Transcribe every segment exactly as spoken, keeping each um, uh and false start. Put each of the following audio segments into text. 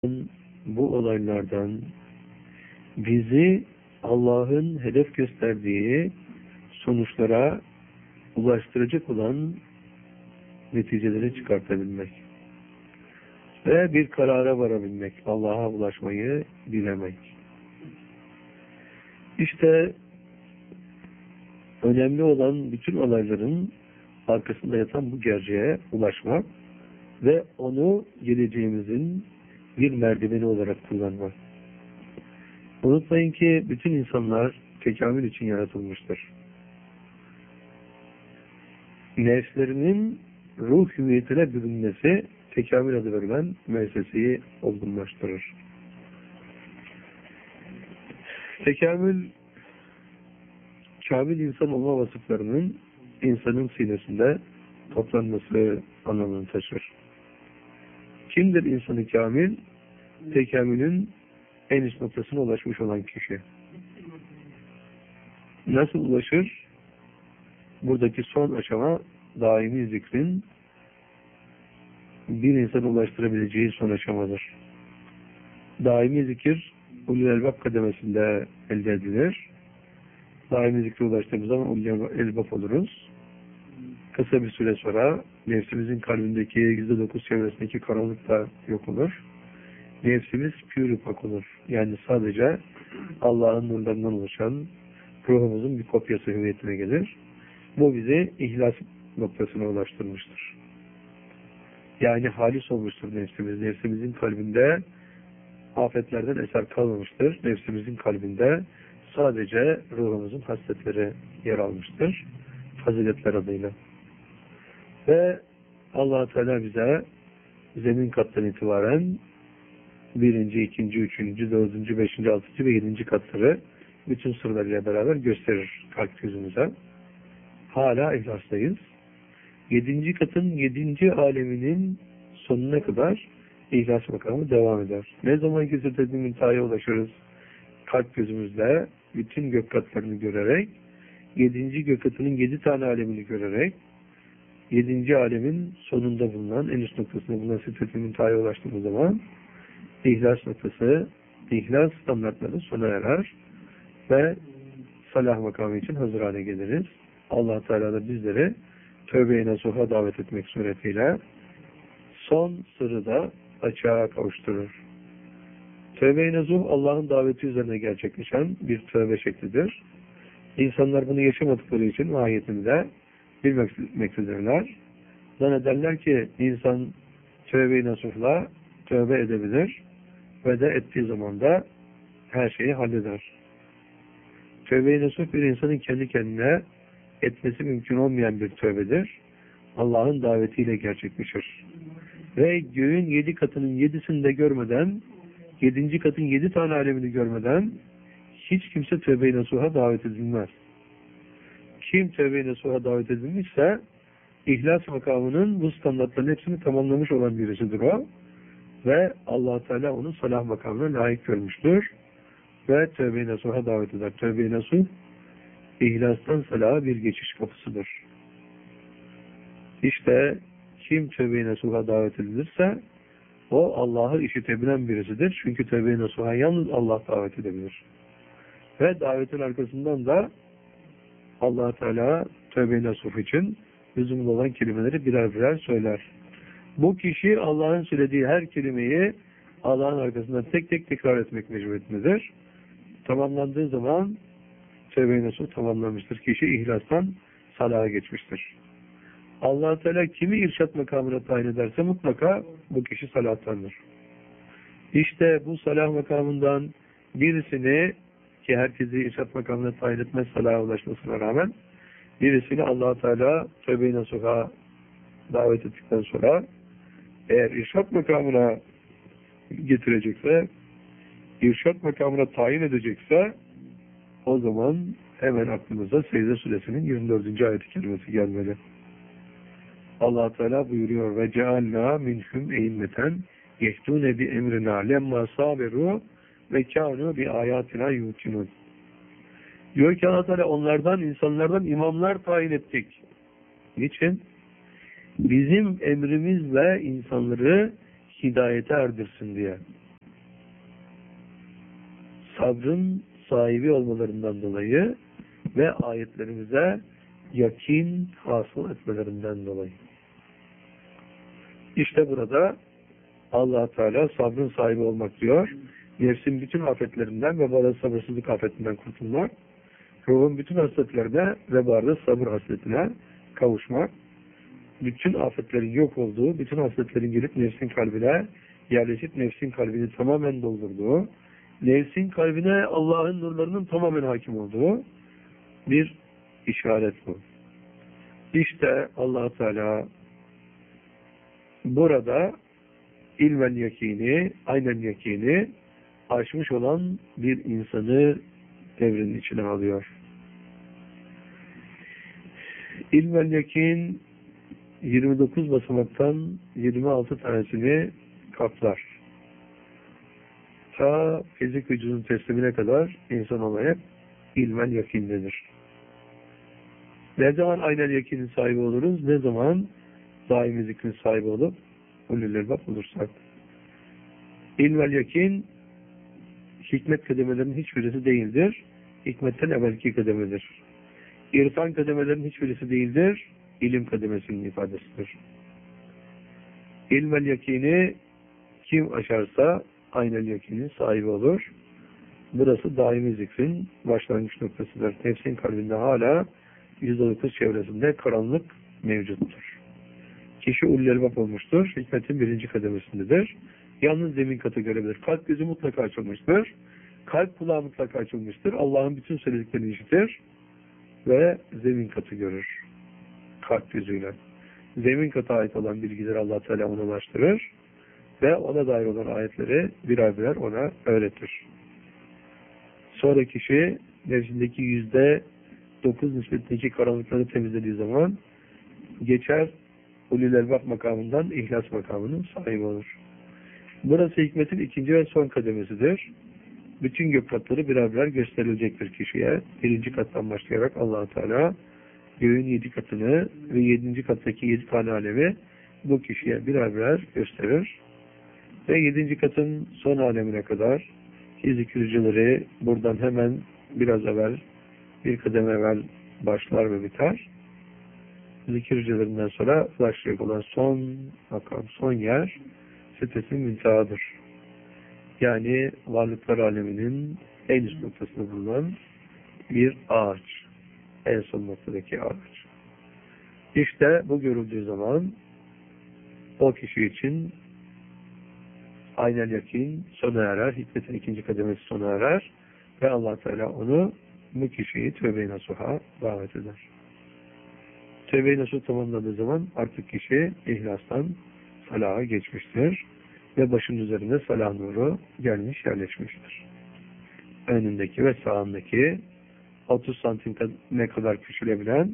Bu olaylardan bizi Allah'ın hedef gösterdiği sonuçlara ulaştıracak olan neticeleri çıkartabilmek ve bir karara varabilmek, Allah'a ulaşmayı dilemek. İşte önemli olan bütün olayların arkasında yatan bu gerçeğe ulaşmak ve onu geleceğimizin bir merdiveni olarak kullanmak. Unutmayın ki bütün insanlar tekamül için yaratılmıştır. Nefslerinin ruh hüviyetine bürünmesi tekamül adı verilen müesseseyi olgunlaştırır. Tekamül, kamil insan olma vasıflarının insanın sinesinde toplanması anlamını taşır. Kimdir insanı kamil? Tekamülün en üst noktasına ulaşmış olan kişi. Nasıl ulaşır? Buradaki son aşama daimi zikrin bir insana ulaştırabileceği son aşamadır. Daimi zikir ulul elbab kademesinde elde edilir. Daimi zikre ulaştığımız zaman ulul elbab oluruz. Kısa bir süre sonra nefsimizin kalbindeki yüzde dokuz çevresindeki karanlık da yok olur. Nefsimiz pür pak olur. Yani sadece Allah'ın nurlarından oluşan ruhumuzun bir kopyası hüviyetine gelir. Bu bizi ihlas noktasına ulaştırmıştır. Yani halis olmuştur nefsimiz. Nefsimizin kalbinde afetlerden eser kalmamıştır. Nefsimizin kalbinde sadece ruhumuzun hasletleri yer almıştır. Faziletler adıyla. Ve Allah Teala bize zemin kattan itibaren birinci, ikinci, üçüncü, dördüncü, beşinci, altıncı ve yedinci katları bütün sırlarıyla beraber gösterir kalp gözümüze. Hala ihlastayız. Yedinci katın yedinci aleminin sonuna kadar ihlas makamı devam eder. Ne zaman ki zirvede müntehaya ulaşırız, kalp gözümüzle bütün gök katlarını görerek, yedinci gök katının yedi tane alemini görerek, yedinci alemin sonunda bulunan, en üst noktasında bulunan zirvede müntehaya ulaştığımız zaman İhlas noktası, ihlas standartları sona erer ve salah makamı için hazır hale geliriz. Allah Teala da bizleri tövbe-i nasuha davet etmek suretiyle son sırrı da açığa kavuşturur. Tövbe-i nasuh Allah'ın daveti üzerine gerçekleşen bir tövbe şeklidir. İnsanlar bunu yaşamadıkları için mahiyetinde bilmektedirler. Zannederler ki insan tövbe-i nasuhla tövbe edebilir ve de ettiği zaman da her şeyi halleder. Tövbe-i nasuh bir insanın kendi kendine etmesi mümkün olmayan bir tövbedir. Allah'ın davetiyle gerçekleşir. Ve göğün yedi katının yedisini de görmeden, yedinci katın yedi tane alemini görmeden hiç kimse tövbe-i nasuha davet edilmez. Kim tövbe-i nasuha davet edilmişse ihlas makamının bu standartların hepsini tamamlamış olan birisidir o. Ve Allah Teala onu salah makamına layık görmüştür. Ve tövbe-i nasuha davet eder. Tövbe-i nasuh ihlastan salaha bir geçiş kapısıdır. İşte kim tövbe-i nasuha davet edilirse o Allah'ı işitebilen birisidir. Çünkü tövbe-i nasuha yalnız Allah davet edebilir. Ve davetin arkasından da Allah Teala tövbe-i nasuh için lüzumlu olan kelimeleri birer birer söyler. Bu kişi Allah'ın söylediği her kelimeyi Allah'ın arkasından tek tek tekrar etmek mecburiyetindedir. Tamamlandığı zaman tövbe-i nasuh tamamlanmıştır. Kişi ihlastan salaha geçmiştir. Allah Teala kimi irşat makamına tayin ederse mutlaka bu kişi salahtandır. İşte bu salah makamından birisini, ki herkesi irşat makamına tayin etmez salaha ulaşmasına rağmen, birisini Allah Teala tövbe-i nasuha davet ettikten sonra eğer irşat makamına getirecekse, irşat makamına tayin edecekse, o zaman hemen aklımıza Secde Suresinin yirmi dördüncü ayet-i kerimesi gelmeli. Allah Teala buyuruyor ve cealna minhum e'immeten yehdûne bi emrina lemma sabiru ve kânu bi ayatina yuqinun. Diyor ki Allah Teala onlardan, insanlardan imamlar tayin ettik. Niçin? Bizim emrimizle insanları hidayete erdirsin diye. sabrın sahibi olmalarından dolayı ve ayetlerimize yakin hasıl etmelerinden dolayı. İşte burada Allah Teala sabrın sahibi olmak diyor. Nefsin bütün afetlerinden ve bana sabırsızlık afetinden kurtulmak. Ruhun bütün hasletlerine ve barda sabır hasletine kavuşmak. Bütün afetlerin yok olduğu, bütün hasletlerin gelip nefsin kalbine yerleşip nefsin kalbini tamamen doldurduğu, nefsin kalbine Allah'ın nurlarının tamamen hakim olduğu bir işaret bu. İşte Allah Teala burada ilmen yakini, aynen yakini aşmış olan bir insanı devrin içine alıyor. İlmen yakin yirmi dokuz basamaktan yirmi altı tanesini kaplar. Ta fizik vücudun teslimine kadar insan olaya ilmen yakin denir. Ne zaman aynen yakinin sahibi oluruz? Ne zaman daimi zikrin sahibi olup ulul elbab olursak. İlmel yakin hikmet kademelerinin hiçbirisi değildir. Hikmetten evvelki kademedir. İrfan kademelerinin hiçbirisi değildir. İlim kademesinin ifadesidir. İlmel yakini kim aşarsa aynel yakinin sahibi olur. Burası daimi zikrin başlangıç noktasıdır. Nefsin kalbinde hala yüzde dokuz çevresinde karanlık mevcuttur. Kişi ulul elbab olmuştur. Hikmetin birinci kademesindedir. Yalnız zemin katı görebilir. Kalp gözü mutlaka açılmıştır. Kalp kulağı mutlaka açılmıştır. Allah'ın bütün söylediklerini işitir ve zemin katı görür. Kalp gözüyle. Zemin katı ait olan bilgileri Allah Teala ona ulaştırır ve ona dair olan ayetleri birer birer ona öğretir. Sonra kişi nefsindeki yüzde dokuz nispetindeki karanlıkları temizlediği zaman geçer ulul elbab makamından ihlas makamının sahibi olur. Burası hikmetin ikinci ve son kademesidir. Bütün gök katları birer birer gösterilecektir kişiye. Birinci kattan başlayarak Allah Teala göğün yedi katını ve yedinci kattaki yedi tane alemi bu kişiye birer birer gösterir. Ve yedinci katın son alemine kadar zikircileri buradan hemen biraz evvel, bir kademe evvel başlar ve biter. Zikircilerinden sonra ulaşacak olan son makam, son yer sitesinin müntahadır. Yani varlıklar aleminin en üst noktasında bulunan bir ağaç. En son noktadaki ağaç. İşte bu görüldüğü zaman o kişi için aynel yakin sona erer. Hikmetin ikinci kademesi sona erer. Ve Allah Teala onu, bu kişiyi tövbe-i nasuha davet eder. Tövbe-i nasuh tamamladığı zaman artık kişi ihlastan salaha geçmiştir. Ve başın üzerinde salah nuru gelmiş yerleşmiştir. Önündeki ve sağındaki otuz santim ne kadar küçülebilen,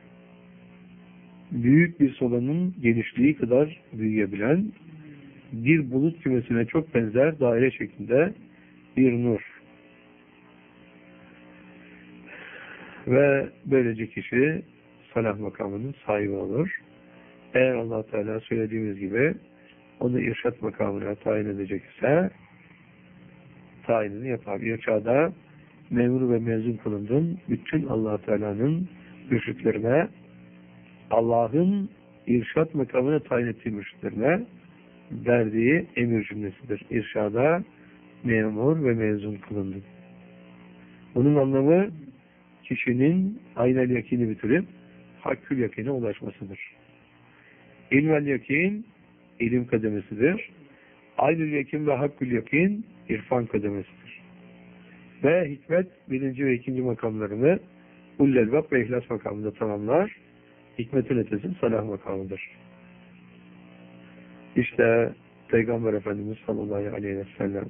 büyük bir solanın genişliği kadar büyüyebilen, bir bulut kümesine çok benzer daire şeklinde bir nur. Ve böylece kişi salah makamının sahibi olur. Eğer Allah Teala söylediğimiz gibi onu irşat makamına tayin edecekse tayinini yapar. Bir çağda memur ve mezun kılındın. Bütün Allah Teala'nın mürşitlerine, Allah'ın irşat makamına tayin ettiği mürşitlerine verdiği emir cümlesidir. İrşada memur ve mezun kılındın. Bunun anlamı kişinin aynel yakini bitirip hakkül yakine ulaşmasıdır. İlmel yakin ilim kademesidir. Aynül yakin ve hakkül yakin irfan kademesidir. Ve hikmet birinci ve ikinci makamlarını ulul elbab ve ihlas makamında tamamlar. Hikmetin ötesi salah makamıdır. İşte Peygamber Efendimiz sallallahu aleyhi ve sellem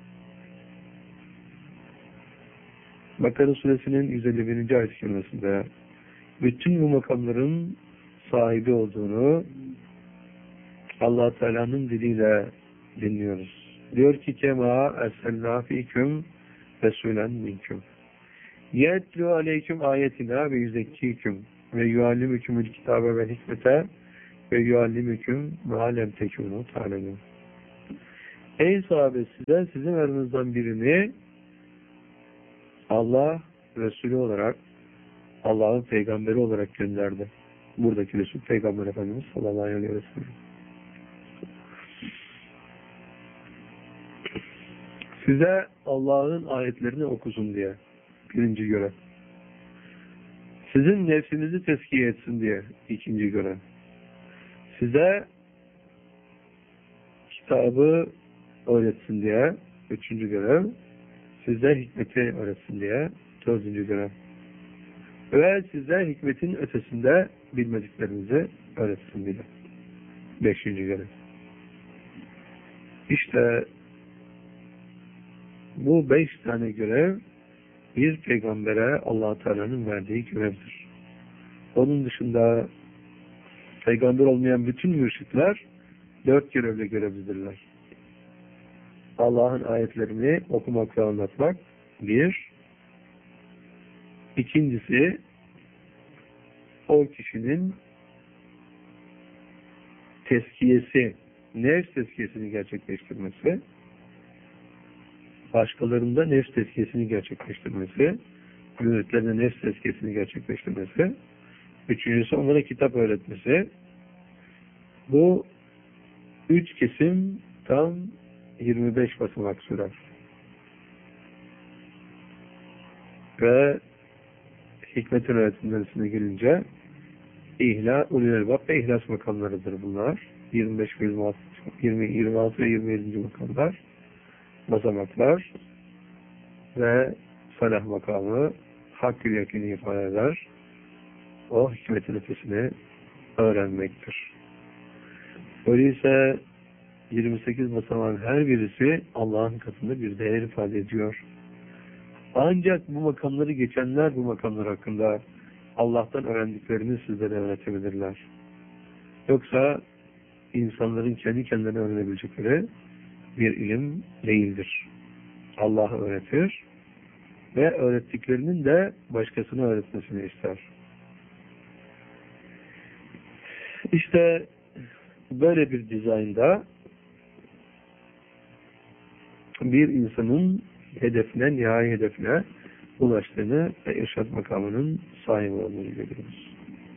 Bakara suresinin yüz elli birinci ayet-i kerimesinde bütün bu makamların sahibi olduğunu Allah Teala'nın diliyle dinliyoruz. Diyor ki kema erselna fiküm resulen minküm yetlu aleyküm ayetina ve yüzekkiküm ve yuallimükümül kitabe ve hikmete ve yuallimüküm mealem tekûnû ta'lemun. Ey sahabe, size sizin aranızdan birini Allah Resulü olarak, Allah'ın peygamberi olarak gönderdi. Buradaki Resul Peygamber Efendimiz sallallahu aleyhi ve sellem. Size Allah'ın ayetlerini okusun diye. Birinci görev. Sizin nefsinizi tezkiye etsin diye. İkinci görev. Size kitabı öğretsin diye. Üçüncü görev. Size hikmeti öğretsin diye. Dördüncü görev. Ve size hikmetin ötesinde bilmediklerinizi öğretsin diye. Beşinci görev. İşte bu beş tane görev bir peygambere Allah-u Teala'nın verdiği görevdir. Onun dışında peygamber olmayan bütün mürşitler dört görevle görevlidirler. Allah'ın ayetlerini okumak ve anlatmak bir. İkincisi o kişinin tezkiyesi, nefs tezkiyesini gerçekleştirmesi, başkalarında nefs tezkiyesini gerçekleştirmesi, müritlerine nefs tezkiyesini gerçekleştirmesi, üçüncüsü onlara kitap öğretmesi. Bu üç kesim tam yirmi beş basamak sürer. Ve hikmetin öğretimlerisine gelince İhla, ulul elbab ve ihlas makamlarıdır bunlar. yirmi beş, yirmi, yirmi altı ve yirmi yedinci makamlar, basamaklar ve salah makamı hakkı yakini ifade eder. O hikmetin ötesini öğrenmektir. Öyleyse yirmi sekiz basamağın her birisi Allah'ın katında bir değer ifade ediyor. Ancak bu makamları geçenler bu makamlar hakkında Allah'tan öğrendiklerini sizlere öğretebilirler. Yoksa insanların kendi kendilerine öğrenebilecekleri bir ilim değildir. Allah öğretir ve öğrettiklerinin de başkasına öğretmesini ister. İşte böyle bir dizaynda bir insanın hedefine, nihai hedefine ulaştığını ve irşad makamının sahibi olduğunu görüyoruz.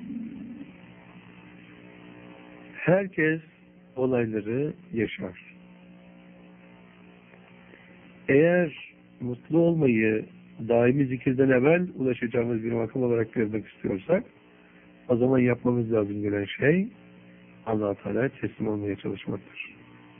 Herkes olayları yaşar. Eğer mutlu olmayı daimi zikirden evvel ulaşacağımız bir makam olarak görmek istiyorsak, o zaman yapmamız lazım gelen şey Allah-u Teala'ya teslim olmaya çalışmaktır.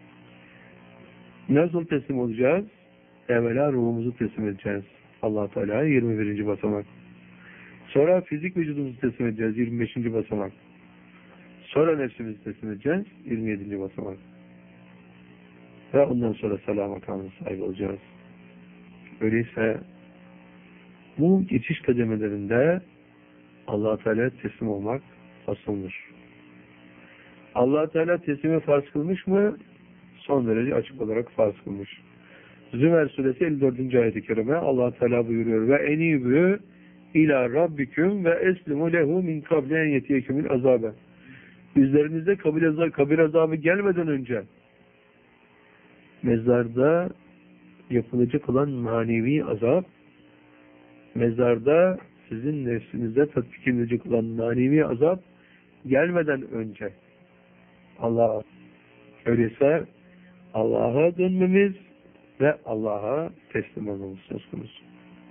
Nasıl teslim olacağız? Evvela ruhumuzu teslim edeceğiz. Allah-u Teala'ya yirmi birinci basamak. Sonra fizik vücudumuzu teslim edeceğiz. yirmi beşinci basamak. Sonra nefsimizi teslim edeceğiz. yirmi yedinci basamak. Ve ondan sonra salah makamına sahip olacağız. Öyleyse bu geçiş kademelerinde Allah-u Teala'ya teslim olmak asıldır. Allah-u Teala teslimi farz kılmış mı? Son derece açık olarak farz kılmış. Zümer suresi elli dördüncü ayet-i kerime Allah-u Teala buyuruyor ve enîbü ilâ rabbiküm ve eslimu lehu min kable en yetiyekümül azabe. Üzerinizde kabir azabı, kabir azabı gelmeden önce mezarda yapılacak olan manevi azap, mezarda sizin nefsinizde tatbik edilecek olan manevi azap gelmeden önce Allah'a, öyleyse Allah'a dönmemiz ve Allah'a teslim olmamız söz konusu.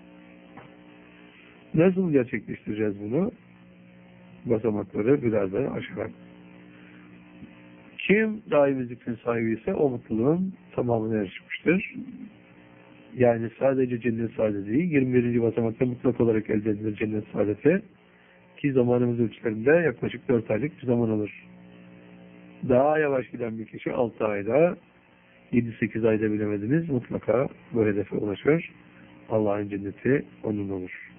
Nasıl gerçekleştireceğiz bunu? Basamakları birazdan aşarak. Kim daimi zikrin sahibi ise o mutluluğun tamamına erişmiştir. Yani sadece cennet saadeti değil, yirmi birinci basamakta mutlak olarak elde edilir cennet saadeti. Ki zamanımız ölçülerinde yaklaşık dört aylık bir zaman alır. Daha yavaş giden bir kişi altı ayda, yedi sekiz ayda bilemediniz, mutlaka bu hedefe ulaşır. Allah'ın cenneti onun olur.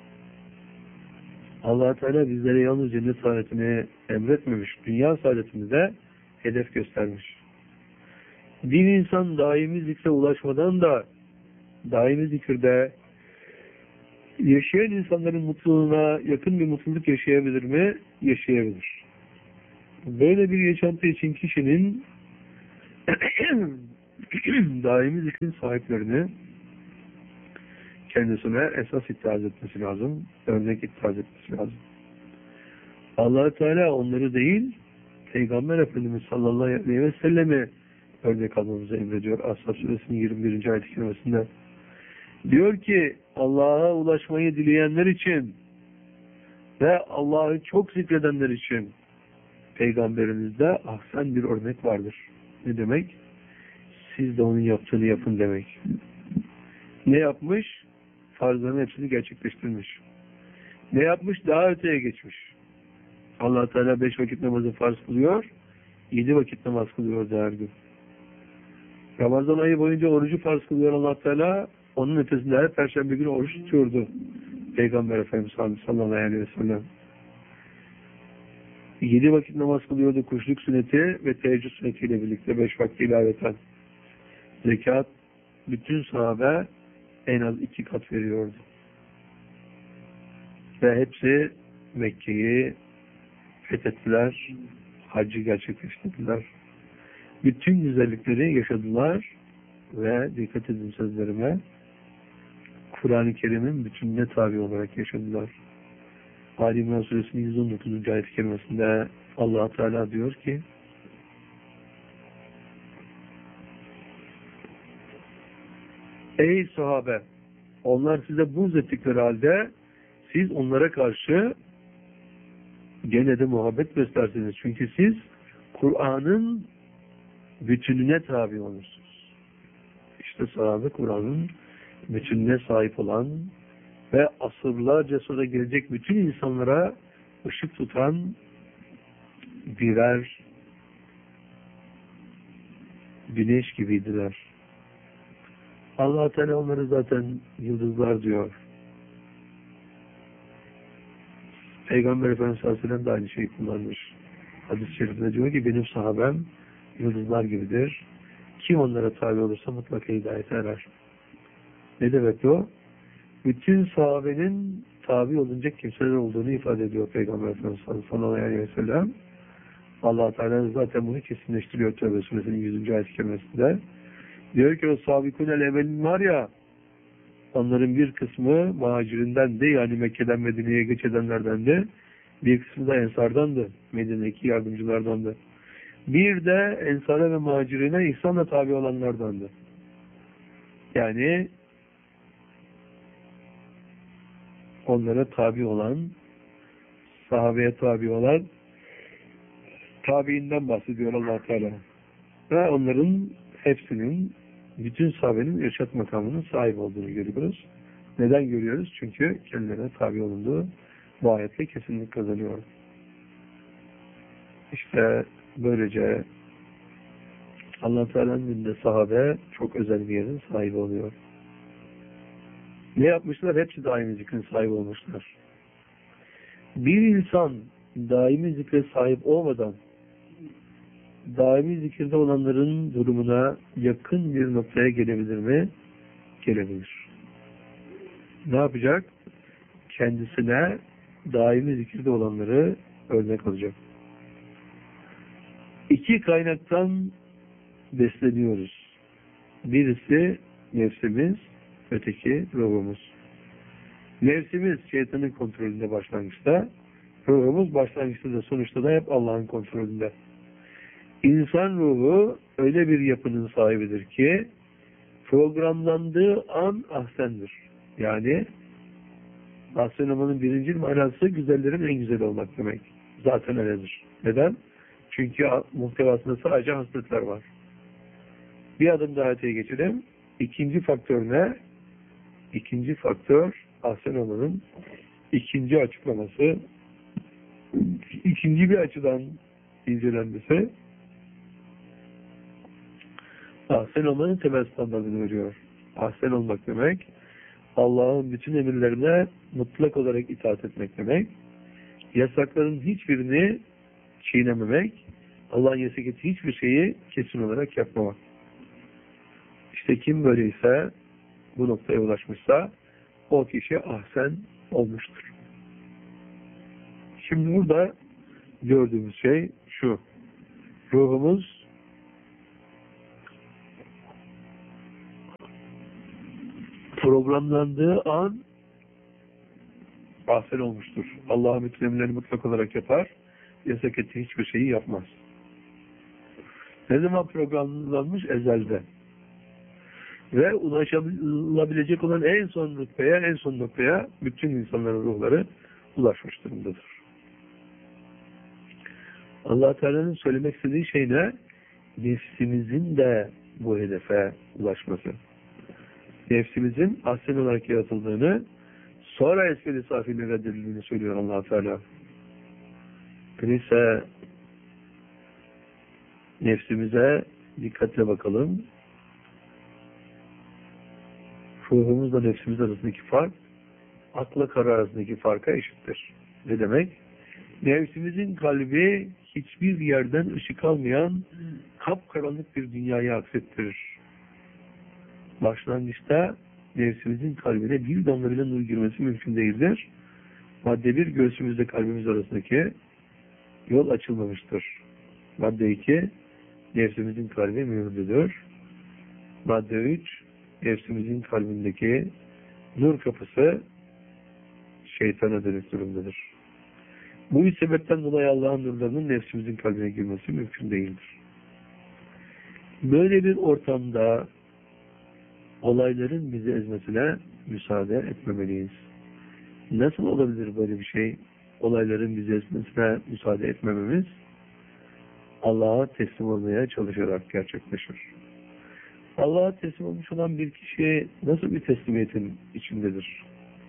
Allah-u Teala bizlere yalnız cennet saadetini emretmemiş, dünya saadetini de hedef göstermiş. Bir insan daimi zikre ulaşmadan da daimi zikirde yaşayan insanların mutluluğuna yakın bir mutluluk yaşayabilir mi? Yaşayabilir. Böyle bir yaşantı için kişinin daimi zikrin sahiplerini kendisine esas itiraz etmesi lazım. Örnek itiraz etmesi lazım. Allah Teala onları değil, Peygamber Efendimiz sallallahu aleyhi ve sellemi örnek almamızı emrediyor. Ashab Suresinin yirmi birinci ayet-i kerimesinde. Diyor ki Allah'a ulaşmayı dileyenler için ve Allah'ı çok zikredenler için Peygamberimizde ahsen bir örnek vardır. Ne demek? Siz de onun yaptığını yapın demek. Ne yapmış? Farzların hepsini gerçekleştirmiş. Ne yapmış? Daha öteye geçmiş. Allah Teala beş vakit namazı farz kılıyor, yedi vakit namaz kılıyor her gün. Ramazan ayı boyunca orucu farz kılıyor Allah Teala, onun ötesinde her perşembe günü oruç tutuyordu Peygamber Efendimiz sallallahu aleyhi ve sellem. Yedi vakit namaz kılıyordu kuşluk sünneti ve teheccüd sünnetiyle birlikte beş vakti ilaveten. Zekat bütün sahabe en az iki kat veriyordu. Ve hepsi Mekke'yi fethettiler, haccı gerçekleştirdiler. Bütün güzellikleri yaşadılar ve dikkat edin sözlerime, Kur'an-ı Kerim'in bütününe tabi olarak yaşadılar. Ali İmran Suresinin yüz on dokuzuncu ayet-i kerimesinde Allah Teala diyor ki ey sahabe, onlar size buğz ettikleri halde siz onlara karşı gene de muhabbet beslersiniz. Çünkü siz Kur'an'ın bütününe tabi olursunuz. İşte sahabe Kur'an'ın bütününe sahip olan ve asırlarca sonra gelecek bütün insanlara ışık tutan birer güneş gibiydiler. Allah Teala onları zaten yıldızlar diyor. Peygamber Efendimiz sallallahu aleyhi ve sellem de aynı şeyi kullanmış. Hadis-i şerifinde diyor ki benim sahabem yıldızlar gibidir. Kim onlara tabi olursa mutlaka hidayete erer. Ne demek o? Bütün sahabenin tabi olunacak kimseler olduğunu ifade ediyor Peygamber Efendimiz sallallahu aleyhi ve sellem. Allah Teala zaten bunu kesinleştiriyor Tevbe Suresinin yüzüncü ayet-i kerimesinde. Diyor ki o sabikûnel evvelin var ya, onların bir kısmı muhacirinden de, yani Mekke'den Medine'ye göç edenlerden de, bir kısmı da ensardandı, Medine'deki yardımcılardandı. Bir de ensara ve muhacirine ihsanla tabi olanlardandı. Yani onlara tabi olan, sahabeye tabi olan tabiinden bahsediyor Allah Teala. Ve onların hepsinin, bütün sahabenin irşat makamının sahibi olduğunu görüyoruz. Neden görüyoruz? Çünkü kendilerine tabi olunduğu bu ayetle kesinlik kazanıyor. İşte böylece Allah Teala'nın önünde sahabe çok özel bir yerin sahibi oluyor. Ne yapmışlar? Hepsi daimi zikrin sahibi olmuşlar. Bir insan daimi zikre sahip olmadan daimi zikirde olanların durumuna yakın bir noktaya gelebilir mi? Gelebilir. Ne yapacak? Kendisine daimi zikirde olanları örnek alacak. İki kaynaktan besleniyoruz. Birisi nefsimiz, öteki ruhumuz. Nefsimiz şeytanın kontrolünde başlangıçta, ruhumuz başlangıçta da sonuçta da hep Allah'ın kontrolünde. İnsan ruhu öyle bir yapının sahibidir ki programlandığı an ahsendir. Yani ahsen olmanın birinci manası güzellerin en güzeli olmak demek. Zaten öyledir. Neden? Çünkü muhtevasında sadece hasletler var. Bir adım daha öteye geçelim. İkinci faktör ne? İkinci faktör ahsen olmanın ikinci açıklaması, ikinci bir açıdan incelenmesi ahsen olmanın temel standartını veriyor. Ahsen olmak demek Allah'ın bütün emirlerine mutlak olarak itaat etmek demek. Yasakların hiçbirini çiğnememek, Allah'ın yasak ettiği hiçbir şeyi kesin olarak yapmamak. İşte kim böyleyse, bu noktaya ulaşmışsa o kişi ahsen olmuştur. Şimdi burada gördüğümüz şey şu. Ruhumuz programlandığı an afel olmuştur. Allah'ın bütün emirlerini mutlak olarak yapar. Yasak ettiği hiçbir şeyi yapmaz. Ne zaman programlanmış? Ezelde. Ve ulaşılabilecek olan en son rütbeye, en son noktaya bütün insanların ruhları ulaşmış durumdadır. Allah Teala'nın söylemek istediği şey ne? Nefsimizin de bu hedefe ulaşması. Nefsimizin ahsen olarak yaratıldığını, sonra esfel-i safiliğine reddedildiğini söylüyor Allah Teala. Öyleyse nefsimize dikkatle bakalım. Ruhumuzla nefsimiz arasındaki fark, akla karar arasındaki farka eşittir. Ne demek? Nefsimizin kalbi hiçbir yerden ışık almayan kapkaranlık bir dünyayı aksettirir. Başlangıçta nefsimizin kalbine bir damla bile nur girmesi mümkün değildir. Madde bir, göğsümüzle kalbimiz arasındaki yol açılmamıştır. Madde iki, nefsimizin kalbi mühürlüdür. Madde üç, nefsimizin kalbindeki nur kapısı şeytana dönük durumdadır. Bu üç sebepten dolayı Allah'ın nurlarının nefsimizin kalbine girmesi mümkün değildir. Böyle bir ortamda olayların bizi ezmesine müsaade etmemeliyiz. Nasıl olabilir böyle bir şey? Olayların bizi ezmesine müsaade etmememiz Allah'a teslim olmaya çalışarak gerçekleşir. Allah'a teslim olmuş olan bir kişi nasıl bir teslimiyetin içindedir?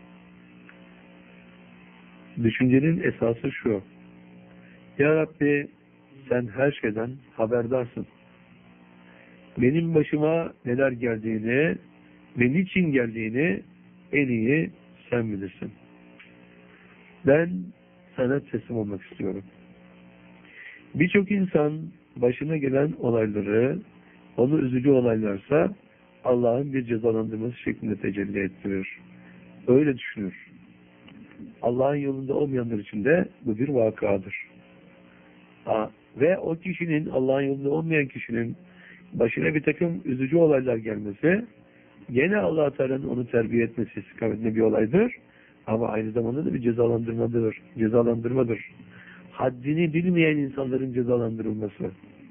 Düşüncenin esası şu: Ya Rabbi, sen her şeyden haberdarsın. Benim başıma neler geldiğini ve niçin geldiğini en iyi sen bilirsin. Ben sana teslim olmak istiyorum. Birçok insan başına gelen olayları, onu üzücü olaylarsa Allah'ın bir cezalandırması şeklinde tecelli ettirir. Öyle düşünür. Allah'ın yolunda olmayanlar için de bu bir vakadır. Ha, ve o kişinin, Allah'ın yolunda olmayan kişinin başına bir takım üzücü olaylar gelmesi, gene Allah Teala'nın onu terbiye etmesi istikametinde bir olaydır. Ama aynı zamanda da bir cezalandırmadır. Cezalandırmadır. Haddini bilmeyen insanların cezalandırılması.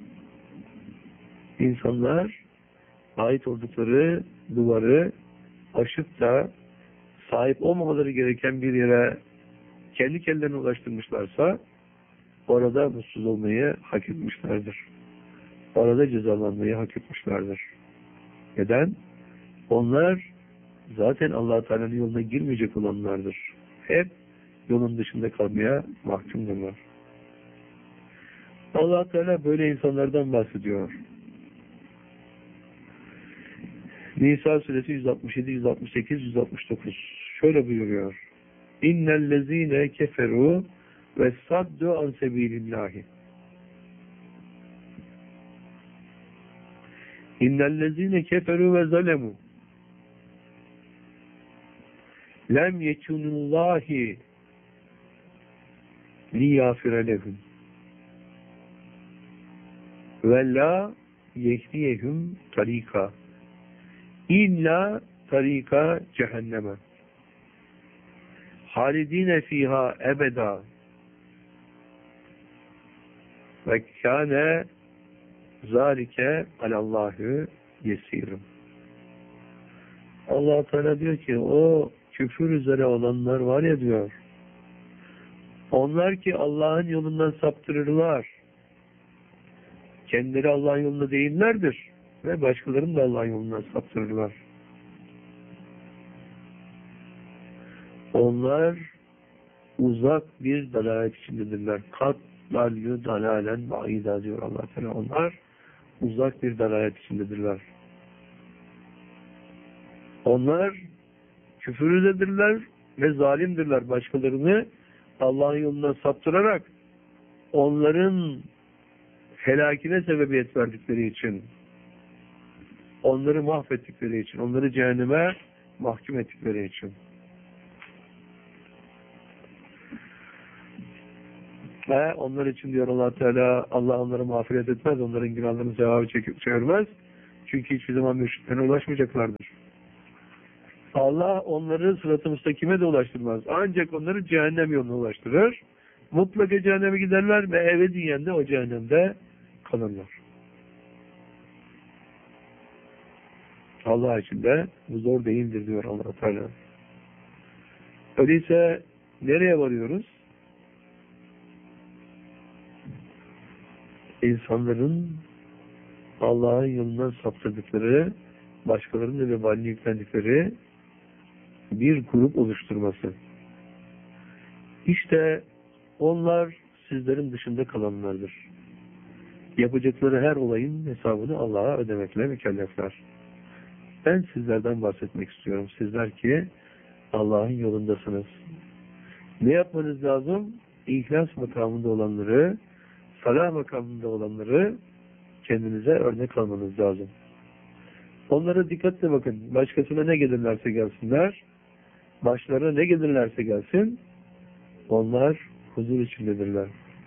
İnsanlar ait oldukları duvarı aşıp da sahip olmamaları gereken bir yere kendi kendilerine ulaştırmışlarsa orada mutsuz olmayı hak etmişlerdir. Orada cezalanmayı hak etmişlerdir. Neden? Onlar zaten Allah Teala'nın yoluna girmeyecek olanlardır. Hep yolun dışında kalmaya mahkumdurlar. Allah Teala böyle insanlardan bahsediyor. Nisa suresi yüz altmış yedi, yüz altmış sekiz, yüz altmış dokuz şöyle buyuruyor: İnnellezîne keferû ve saddu an sebîlillâhi. İnnellezîne keferû ve zalemû lem yekunillâhi liyâfire lehum ve la yehdiyehum tarika illa tarika cehenneme halidine fiha ebeda ve kâne zâlike alallâhü yesîrim. Allah Teala diyor ki o küfür üzere olanlar var ya diyor, onlar ki Allah'ın yolundan saptırırlar, kendileri Allah'ın yolunda değillerdir ve başkalarını da Allah'ın yolundan saptırırlar. Onlar uzak bir dalalet içindedirler. Kat dalyu dalalen ba'ida diyor Allah Teala. Onlar uzak bir dalalet içindedirler. Onlar küfürdedirler ve zalimdirler. Başkalarını Allah'ın yolundan saptırarak onların helakine sebebiyet verdikleri için, onları mahvettikleri için, onları cehenneme mahkum ettikleri için. Ve onlar için diyor Allah Teala, Allah onları mağfiret etmez, onların günahlarını cevabı çekip çevirmez. Çünkü hiçbir zaman mürşitlerine ulaşmayacaklardır. Allah onları sırat-ı müstakime de ulaştırmaz. Ancak onları cehennem yoluna ulaştırır. Mutlaka cehenneme giderler ve ebediyen de o cehennemde kalırlar. Allah için de bu zor değildir diyor Allah Teala. Öyleyse nereye varıyoruz? İnsanların Allah'ın yolundan saptırdıkları, başkalarının da vebalini yüklendikleri bir grup oluşturması. İşte onlar sizlerin dışında kalanlardır. Yapacakları her olayın hesabını Allah'a ödemekle mükellefler. Ben sizlerden bahsetmek istiyorum. Sizler ki Allah'ın yolundasınız. Ne yapmanız lazım? İhlas makamında olanları, salah makamında olanları kendinize örnek almanız lazım. Onlara dikkatle bakın. Başkasına ne gelirlerse gelsinler, başlarına ne gelirlerse gelsin, onlar huzur içindedirler.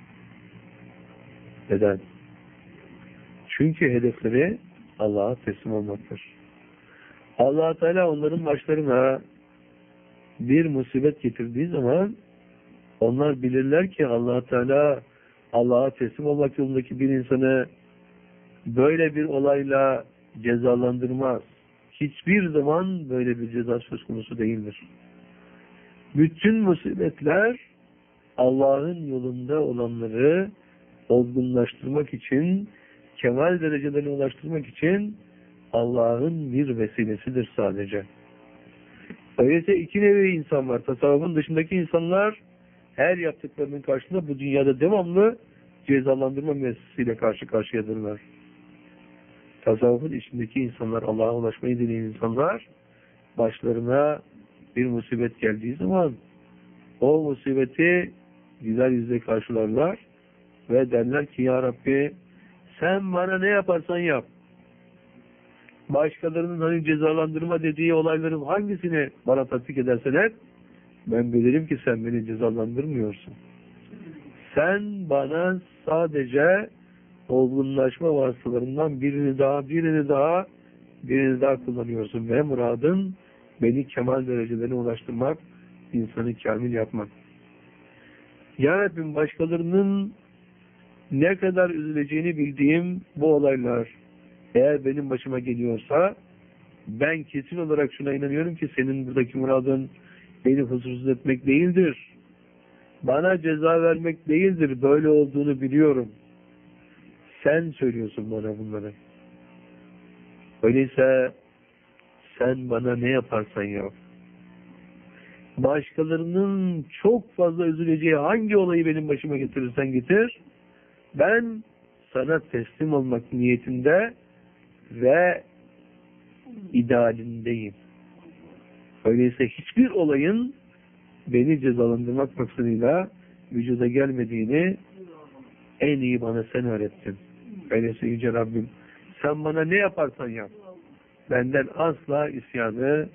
Neden? Çünkü hedefleri Allah'a teslim olmaktır. Allah Teala onların başlarına bir musibet getirdiği zaman onlar bilirler ki Allah Teala Allah'a teslim olmak yolundaki bir insanı böyle bir olayla cezalandırmaz. Hiçbir zaman böyle bir ceza söz konusu değildir. Bütün musibetler Allah'ın yolunda olanları olgunlaştırmak için, kemal derecelerine ulaştırmak için Allah'ın bir vesilesidir sadece. Öyleyse iki nevi insan var. Tasavvufun dışındaki insanlar her yaptıklarının karşısında bu dünyada devamlı cezalandırma meselesiyle karşı karşıyadırlar. Tasavvufun içindeki insanlar, Allah'a ulaşmayı dileyen insanlar, başlarına bir musibet geldiği zaman o musibeti güzel yüzle karşılarlar ve derler ki ya Rabbi sen bana ne yaparsan yap. Başkalarının hani cezalandırma dediği olayların hangisini bana tatbik edersen et, ben bilirim ki sen beni cezalandırmıyorsun. Sen bana sadece olgunlaşma vasıtalarından birini daha, birini daha, birini daha kullanıyorsun. Ve muradın beni kemal derecelerine ulaştırmak, insanı kamil yapmak. Ya Rabbim başkalarının ne kadar üzüleceğini bildiğim bu olaylar eğer benim başıma geliyorsa ben kesin olarak şuna inanıyorum ki senin buradaki muradın beni huzursuz etmek değildir. Bana ceza vermek değildir. Böyle olduğunu biliyorum. Sen söylüyorsun bana bunları. Öyleyse sen bana ne yaparsan yap. Başkalarının çok fazla üzüleceği hangi olayı benim başıma getirirsen getir. Ben sana teslim olmak niyetinde ve idealindeyim. Öyleyse hiçbir olayın beni cezalandırmak maksadıyla vücuda gelmediğini en iyi bana sen öğrettin. Öyleyse Yüce Rabbim sen bana ne yaparsan yap. Benden asla isyanı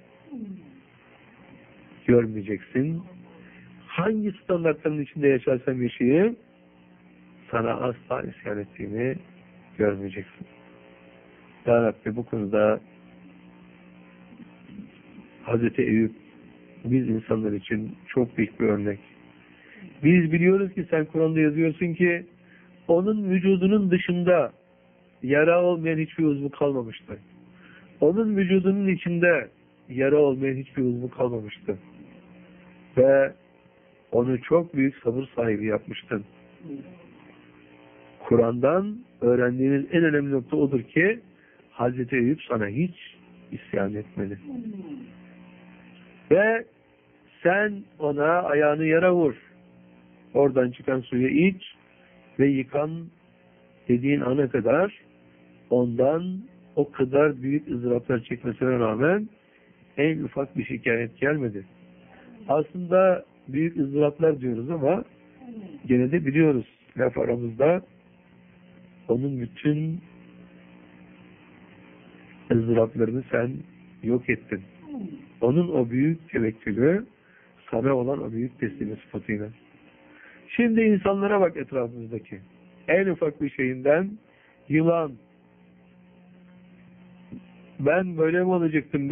görmeyeceksin. Hangi standartların içinde yaşarsam yaşayayım sana asla isyan ettiğini görmeyeceksin. Ya Rabbi bu konuda Hazreti Eyüp biz insanlar için çok büyük bir örnek. Biz biliyoruz ki sen Kur'an'da yazıyorsun ki onun vücudunun dışında yara olmayan hiçbir uzvu kalmamıştı. Onun vücudunun içinde yara olmayan hiçbir uzvu kalmamıştı. Ve onu çok büyük sabır sahibi yapmıştın. Kur'an'dan öğrendiğiniz en önemli nokta odur ki Hazreti Eyüp sana hiç isyan etmedi. Ve sen ona ayağını yara vur. Oradan çıkan suyu iç ve yıkan dediğin ana kadar ondan o kadar büyük ızdıraplar çekmesine rağmen en ufak bir şikayet gelmedi. Aslında büyük ızdıraplar diyoruz ama gene de biliyoruz laf aramızda onun bütün ızdıraplarını sen yok ettin. Onun o büyük tevekkülü sana olan o büyük teslimi sıfatıyla. Şimdi insanlara bak etrafımızdaki. En ufak bir şeyinden yılan. Ben böyle mi olacaktım?